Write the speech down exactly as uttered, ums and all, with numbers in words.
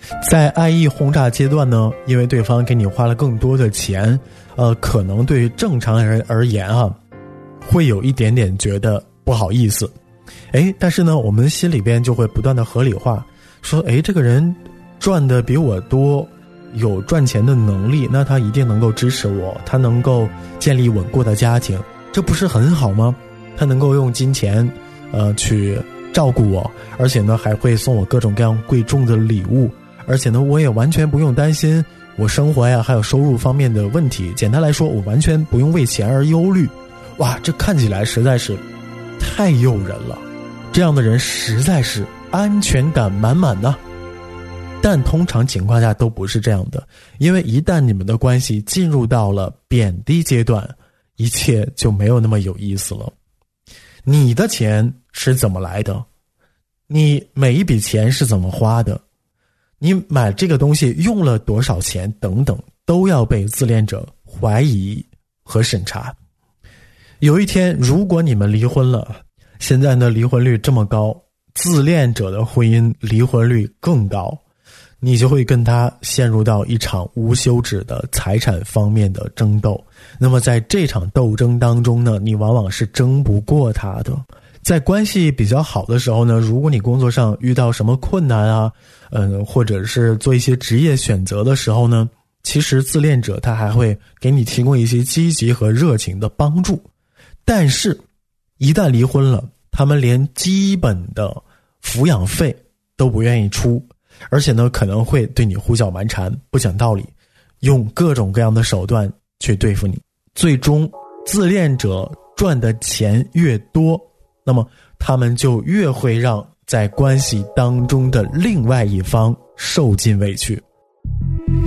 在爱意轰炸阶段呢，因为对方给你花了更多的钱，呃，可能对于正常人而言啊，会有一点点觉得不好意思。诶，但是呢，我们心里边就会不断的合理化，说，诶，这个人赚的比我多，有赚钱的能力，那他一定能够支持我，他能够建立稳固的家庭，这不是很好吗？他能够用金钱呃去照顾我，而且呢还会送我各种各样贵重的礼物，而且呢我也完全不用担心我生活呀还有收入方面的问题。简单来说，我完全不用为钱而忧虑。哇，这看起来实在是太诱人了，这样的人实在是安全感满满呢。但通常情况下都不是这样的，因为一旦你们的关系进入到了贬低阶段，一切就没有那么有意思了。你的钱是怎么来的？你每一笔钱是怎么花的？你买这个东西用了多少钱等等，都要被自恋者怀疑和审查。有一天如果你们离婚了，现在呢离婚率这么高，自恋者的婚姻离婚率更高，你就会跟他陷入到一场无休止的财产方面的争斗。那么在这场斗争当中呢，你往往是争不过他的。在关系比较好的时候呢，如果你工作上遇到什么困难啊，嗯，或者是做一些职业选择的时候呢，其实自恋者他还会给你提供一些积极和热情的帮助。但是一旦离婚了，他们连基本的抚养费都不愿意出，而且呢可能会对你胡搅蛮缠，不讲道理，用各种各样的手段去对付你。最终自恋者赚的钱越多，那么他们就越会让在关系当中的另外一方受尽委屈。